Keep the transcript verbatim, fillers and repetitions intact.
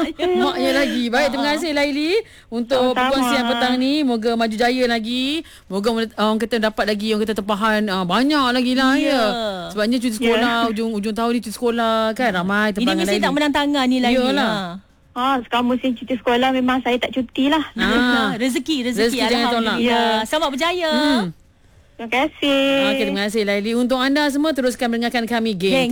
Maknya lagi. Baik, terima kasih Laili untuk Sama-sama. perkongsian petang ni. Moga maju jaya lagi. Moga orang kata dapat lagi, orang kata tempahan uh, banyak lagi lah Ya. ya. Sebabnya cuti sekolah, ujung ujung tahun ni cuti sekolah kan, ramai Ini tempangan mesti Laili. tak menang tangan ni Laili. Yalah. Ha. Ah, sekarang musim cuti sekolah memang saya tak cuti lah. Ah. Rezeki, rezeki, Rezeki jangan tolak. Alhamdulillah. Selamat berjaya. Hmm. Terima kasih. Okey, terima kasih Laili. Untuk anda semua teruskan mendengarkan kami Geng. Geng